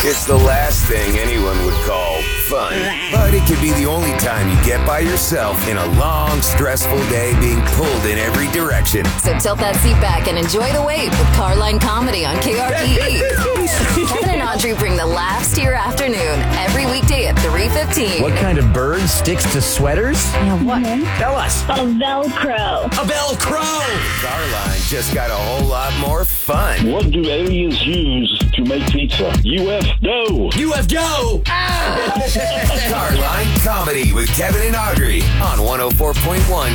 It's the last thing anyone would call fun. But it could be the only time you get by yourself in a long, stressful day being pulled in every direction. So tilt that seat back and enjoy the wait with Carline Comedy on KRPE. Kevin and Audrey bring the laughs to your afternoon every weekday at 3:15. What kind of bird sticks to sweaters? Yeah, what? Tell us. A Velcro. A Velcro! Carline just got a whole lot more fun. What do aliens use to make pizza? UFO. UFO! Carline Comedy with Kevin and Audrey on 104.1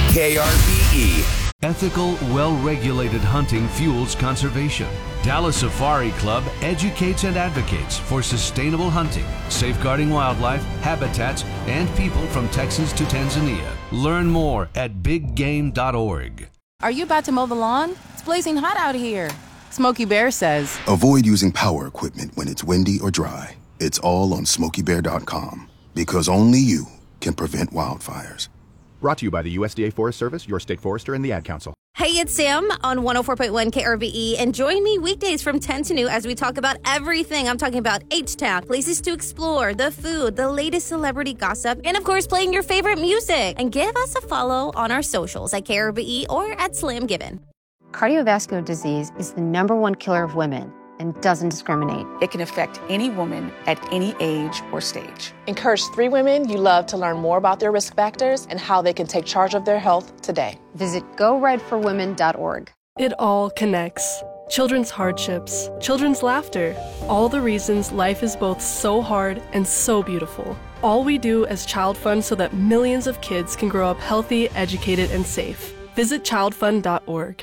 KRPE. Ethical, well-regulated hunting fuels conservation. Dallas Safari Club educates and advocates for sustainable hunting, safeguarding wildlife, habitats, and people from Texas to Tanzania. Learn more at biggame.org. Are you about to mow the lawn? It's blazing hot out here. Smokey Bear says, avoid using power equipment when it's windy or dry. It's all on SmokeyBear.com. Because only you can prevent wildfires. Brought to you by the USDA Forest Service, your state forester, and the Ad Council. Hey, it's Sam on 104.1 KRVE, and join me weekdays from 10 to noon as we talk about everything. I'm talking about H-Town, places to explore, the food, the latest celebrity gossip, and of course, playing your favorite music. And give us a follow on our socials at KRVE or at Slam Given. Cardiovascular disease is the #1 killer of women and doesn't discriminate. It can affect any woman at any age or stage. Encourage 3 women you love to learn more about their risk factors and how they can take charge of their health today. Visit GoRedForWomen.org. It all connects. Children's hardships, children's laughter, all the reasons life is both so hard and so beautiful. All we do as Child Fund so that millions of kids can grow up healthy, educated, and safe. Visit childfund.org.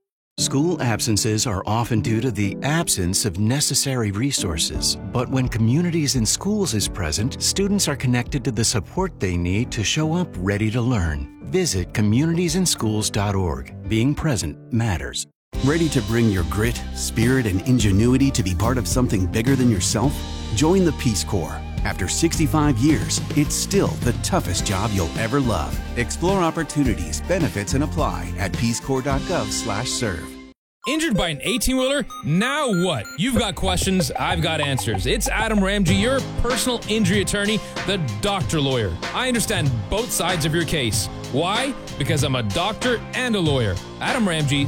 School absences are often due to the absence of necessary resources. But when Communities in Schools is present, students are connected to the support they need to show up ready to learn. Visit communitiesinschools.org. Being present matters. Ready to bring your grit, spirit, and ingenuity to be part of something bigger than yourself? Join the Peace Corps. After 65 years, it's still the toughest job you'll ever love. Explore opportunities, benefits, and apply at peacecorps.gov/serve. Injured by an 18-wheeler? Now what? You've got questions, I've got answers. It's Adam Ramsey, your personal injury attorney, the doctor lawyer. I understand both sides of your case. Why? Because I'm a doctor and a lawyer. Adam Ramsey,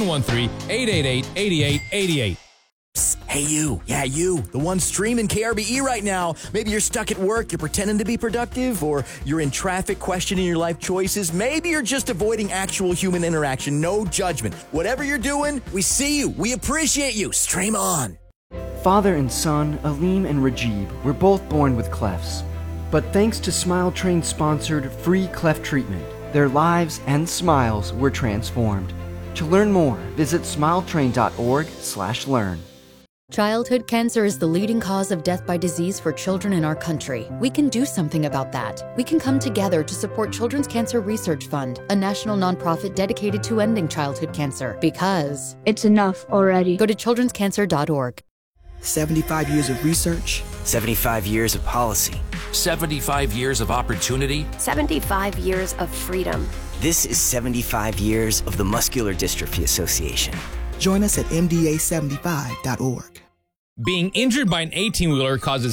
713-888-8888. Hey you, yeah you, the one streaming KRBE right now. Maybe you're stuck at work, you're pretending to be productive, or you're in traffic questioning your life choices. Maybe you're just avoiding actual human interaction, no judgment. Whatever you're doing, we see you, we appreciate you. Stream on. Father and son, Aleem and Rajib, were both born with clefts. But thanks to Smile Train's sponsored free cleft treatment, their lives and smiles were transformed. To learn more, visit smiletrain.org/learn. Childhood cancer is the leading cause of death by disease for children in our country. We can do something about that. We can come together to support Children's Cancer Research Fund, a national nonprofit dedicated to ending childhood cancer. Because it's enough already. Go to childrenscancer.org. 75 years of research. 75 years of policy. 75 years of opportunity. 75 years of freedom. This is 75 years of the Muscular Dystrophy Association. Join us at MDA75.org. Being injured by an 18-wheeler causes